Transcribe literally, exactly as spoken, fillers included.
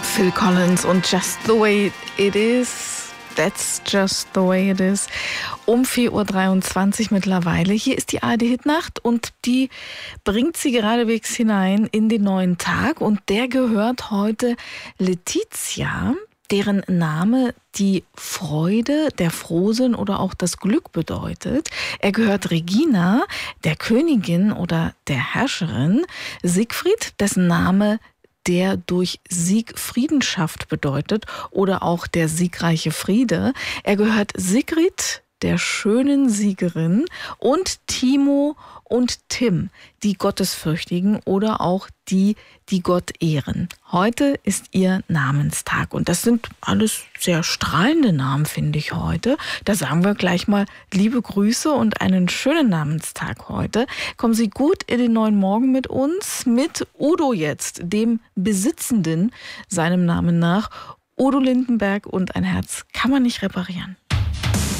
Phil Collins und Just the Way It Is. That's just the way it is. Um vier Uhr dreiundzwanzig mittlerweile. Hier ist die A R D-Hitnacht und die bringt sie geradewegs hinein in den neuen Tag. Und der gehört heute Letizia, deren Name die Freude, der Frohsinn oder auch das Glück bedeutet. Er gehört Regina, der Königin oder der Herrscherin. Siegfried, dessen Name der durch Sieg Frieden schafft bedeutet oder auch der siegreiche Friede. Er gehört Sigrid, der schönen Siegerin, und Timo und Tim, die Gottesfürchtigen oder auch die, die Gott ehren. Heute ist ihr Namenstag und das sind alles sehr strahlende Namen, finde ich heute. Da sagen wir gleich mal liebe Grüße und einen schönen Namenstag heute. Kommen Sie gut in den neuen Morgen mit uns, mit Udo jetzt, dem Besitzenden seinem Namen nach. Udo Lindenberg, und ein Herz kann man nicht reparieren.